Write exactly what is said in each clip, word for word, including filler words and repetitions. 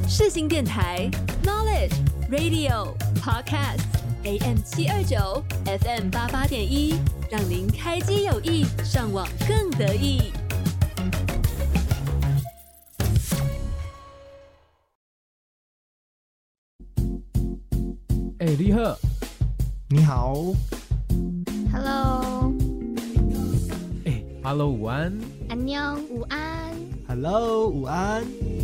世新电台 Knowledge Radio Podcast A M 七二九 F M 八八点一，让您开机有益，上网更得意。 哎、欸，立赫， 你好 ，Hello， 哎、欸、，Hello， 午安， 安妞，午安 ，Hello， 午安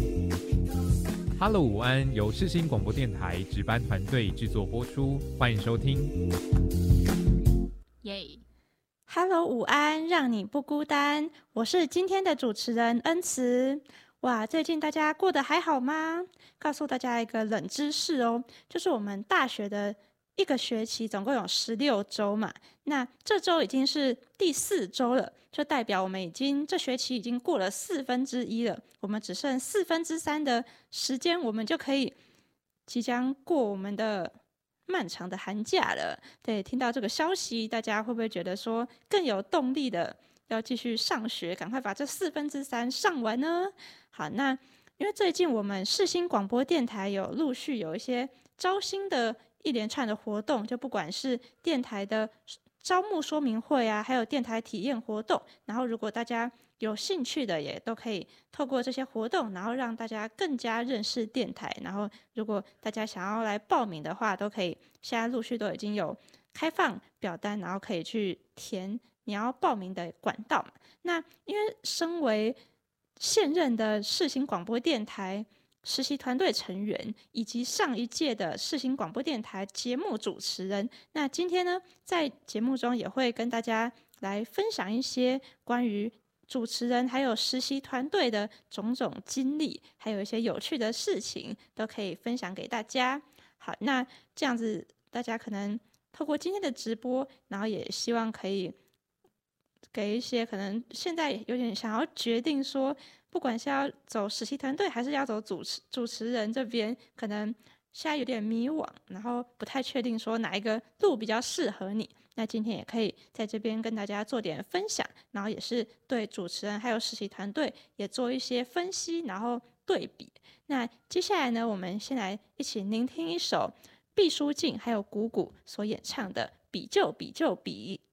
，Hello， 午安，由世新广播电台值班团队制作播出，欢迎收听。 耶 ，Hello， 午安，让你不孤单，我是今天的主持人恩慈。哇，最近大家过得还好吗？告诉大家一个冷知识哦，就是我们大学的一个学期总共有十六周嘛，那这周已经是第四周了，就代表我们已经这学期已经过了四分之一了，我们只剩四分之三的时间，我们就可以即将过我们的漫长的寒假了。对，听到这个消息，大家会不会觉得说更有动力的要继续上学，赶快把这四分之三上完呢？好，那因为最近我们世新广播电台有陆续有一些招新的一连串的活动，就不管是电台的招募说明会啊，还有电台体验活动，然后如果大家有兴趣的，也都可以透过这些活动，然后让大家更加认识电台。然后如果大家想要来报名的话，都可以，现在陆续都已经有开放表单，然后可以去填你要报名的管道嘛。那因为身为现任的世新广播电台实习团队成员，以及上一届的世新广播电台节目主持人，那今天呢，在节目中也会跟大家来分享一些关于主持人还有实习团队的种种经历，还有一些有趣的事情，都可以分享给大家。好，那这样子大家可能透过今天的直播，然后也希望可以给一些可能现在有点想要决定说，不管是要走实习团队还是要走主持主持人这边，可能现在有点迷惘，然后不太确定说哪一个路比较适合你。那今天也可以在这边跟大家做点分享，然后也是对主持人还有实习团队也做一些分析，然后对比。那接下来呢，我们先来一起聆听一首毕书尽还有谷谷所演唱的《比就比就比》。